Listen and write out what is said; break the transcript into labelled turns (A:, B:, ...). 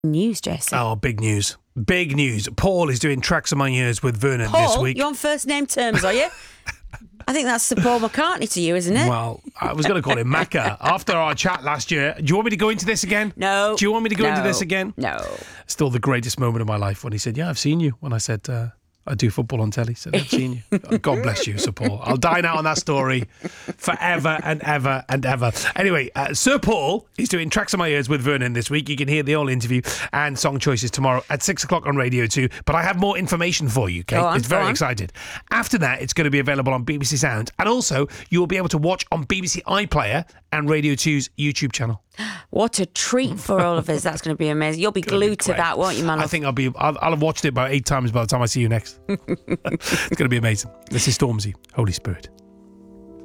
A: News, Jesse.
B: Oh, big news. Big news. Paul is doing Tracks of My Ears with Vernon this week.
A: You're on first name terms, are you? I think that's Sir Paul McCartney to you, isn't it?
B: Well, I was going to call him Macca after our chat last year. Do you want me to go into this again?
A: No.
B: Do you want me to go into this again?
A: No.
B: Still the greatest moment of my life when he said, yeah, I've seen you. When I said, I do football on telly, so I've seen you. God bless you, Sir Paul. I'll dine out on that story forever and ever and ever. Anyway, Sir Paul is doing Tracks of My Ears with Vernon this week. You can hear the whole interview and song choices tomorrow at 6 o'clock on Radio 2. But I have more information for you, Kate. It's very excited. After that, it's going to be available on BBC Sound. And also, you will be able to watch on BBC iPlayer and Radio 2's YouTube channel.
A: What a treat for all of us. That's going to be amazing. You'll be glued to that, won't you, man?
B: I think I'll have watched it about 8 times by the time I see you next. It's going to be amazing. This is Stormzy, Holy Spirit.